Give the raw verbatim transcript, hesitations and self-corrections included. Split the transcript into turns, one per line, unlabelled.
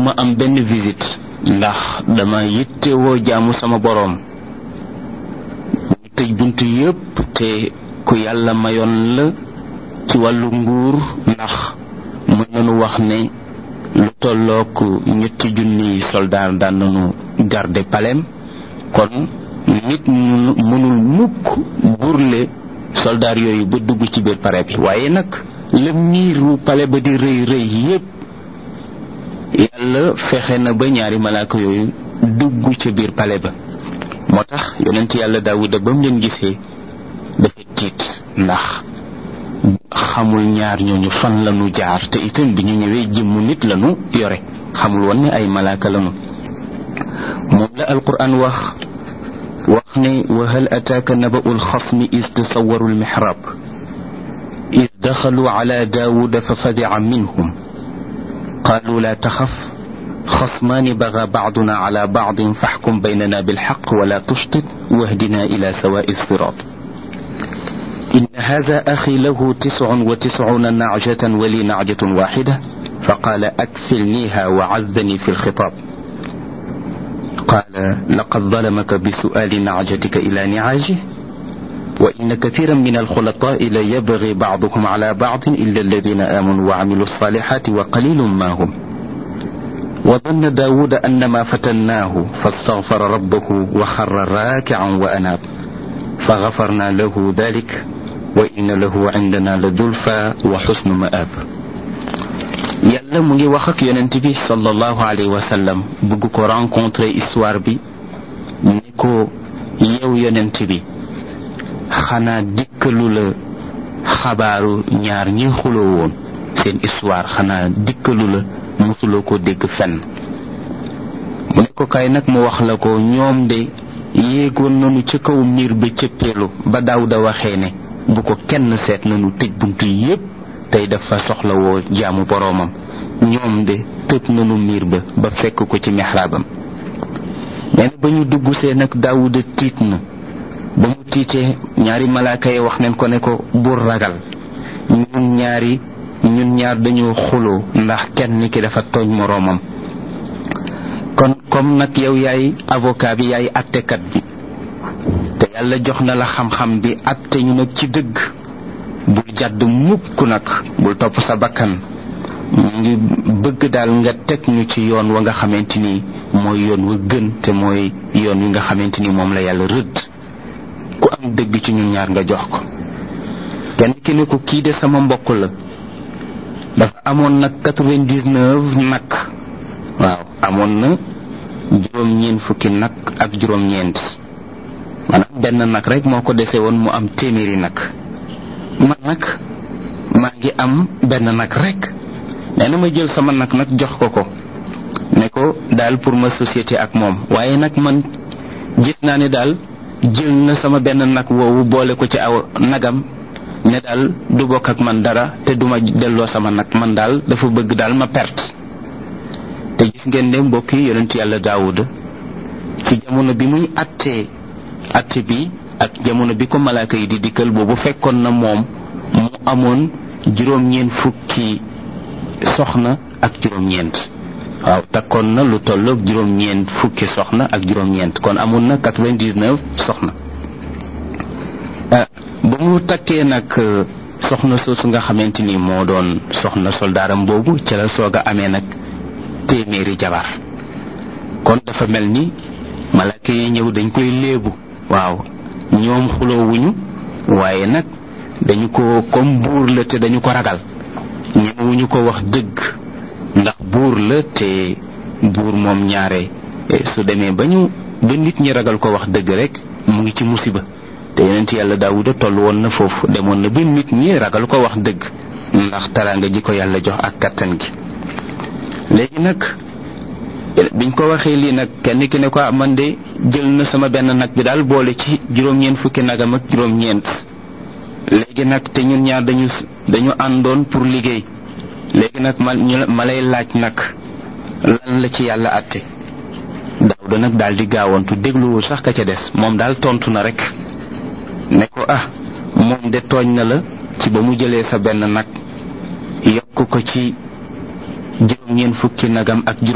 mënuma am benn visite ndax dama yittewoo jaamu sama boroom. ñu tëj bunt yépp te ku yàlla mayoon la ci wàllu nguur, ndax mën nañu wax ne lu tollook ñetti junniy soldaar daan nañu garde palais. kon nit mënul mukk burle soldaar yooyu ba dugg ci biir palais bi. waaye nag la miiru palais ba di rëy rëy yépp yàlla fexe na ba ñaari malaaka yooyu dugg ca biir palais ba. moo tax yonent yàlla Daawuda ba mu leen gisee dafa tiit, ndax xamul ñaar ñooñu fan lañu jaar, te itam bi ñu ñëwee jëmmu nit lañu yore, xamul woon ne ay malaaka lañu. moom la alquran wax wax ne wa hal ataaka naba'u alxasmi is tasawwaru almihrab is daxalu ala daawuda fa fadi'a minhum qaalu la taxaf xasmaani baga ba'duna ala ba'din faxkum baynana bilxaq wala tushtit wahdina ila sawaa'i siraat إن هذا أخي له تسع وتسعون نعجة ولي نعجة واحدة فقال أكفلنيها وعذني في الخطاب قال لقد ظلمك بسؤال نعجتك إلى نعاجه وإن كثيرا من الخلطاء ليبغي بعضهم على بعض إلا الذين آمنوا وعملوا الصالحات وقليل ما هم وظن داود أنما فتناه فاستغفر ربه وخر راكعا وأناب فغفرنا له ذلك وإن له عندنا لزلفى وحسن مآب. yàlla mu ngi wax ak yonent bi sallallahu alayhi wa sallam bëgg ko rencontrer histoire bi ni ko yow yonent bi xanaa dikkalu la xabaaru ñaar ñi xuloo woon seen histoire, xanaa dikkalu la mosuloo ko dégg fenn. mu ne ko kay nag mu wax la ko, ñoom de yéegoon nañu ca kaw miir ba cëppeelu ba Daawuda waxee ne bu ko kenn seet nañu tëj buntu yépp tey dafa soxla woo jaamu boroomam. ñoom de tëj nañu miir ba ba fekk ko ci mihraabam. nee na ba ñu dugg see nag Daawuda tiit na. ba mu tiitee ñaari malaaka yi wax nañ ko ne ko bul ragal, ñun ñaari ñun ñaar dañoo xuloo ndax kenn ki dafa tooñ moroomam. kon comme nag yow yaay avocat bi, yaay attekat bi, te yàlla jox na la xam-xam bi atte ñu nag ci dëgg, bul jàdd mukk nag, bul topp sa bakkan. mu ngi bëgg daal nga teg ñu ci yoon wa nga xamante ni mooy yoon wa gën, te mooy yoon wi nga xamante ni moom la yàlla rëdd. ku am dëgg ci ñun ñaar nga jox ko. kenn ki ne ko kii de sama mbokk la, dafa amoon nag quatre-vingt-dix-neuf nag. waaw amoon na juróom-ñeent fukki nag ak juróom-ñeent, maanaam benn nag rek moo ko dese woon mu am téeméeri nag. man nag maa ngi am benn nag rek. nee na ma jël sama nag nag jox ko ko ne ko daal pour ma société ak moom, waaye nag man gis naa ne daal jël na sama benn nag woowu boole ko ci aw nagam ne daal du bokk ak man dara te duma delloo sama nag, man daal dafa bëgg daal ma perte. te gis ngeen ne mbokk yi yonent yàlla Daawuda ci jamono bi muy attee atte bi ak jamono bi ko malaaka yi di dikkal, boobu fekkoon na moom mu amoon juróom-ñeent fukki soxna ak juróom-ñeent. waaw takkoon na lu tolloog juróom-ñeent fukki soxna ak juróom-ñeent, kon amoon na quatre-vingt-dix-neuf soxna. ah ba mu takkee nag soxna soosu nga xamante ni moo doon soxna soldaaram boobu, ca la soog a amee nag téeméeri jabar. kon dafa mel ni malaaka yi ñëw dañ koy léebu. waaw ñoom xuloo wuñu, waaye nag dañu ko comme buur la te dañu ko ragal, ñemewuñu ko wax dëgg ndax buur la te buur moom ñaare su demee ba ñu ba nit ñi ragal ko wax dëgg rek mu ngi ci musiba. te yonent yàlla Daawuda toll woon na foofu, demoon na ba nit ñi ragal ko wax dëgg ndax teraanga ji ko yàlla jox ak kattan gi. léegi nag biñ ko waxee lii nag kenn ki ne ko man de jël na sama benn nag bi daal boole ci juróom-ñeent fukki nagam ak juróom-ñeent. léegi nag te ñun ñaar dañu dañu àndoon pour liggéey. léegi nag ma ñu ma lay laaj nag lan la ci yàlla àtte. Daawuda nag daal di gaawantu, dégluwul sax ka ca des, moom daal tontu na rek ne ko ah moom de tooñ na la ci ba mu jëlee sa benn nag yokk ko ci juróom-ñeent fukki nagam ak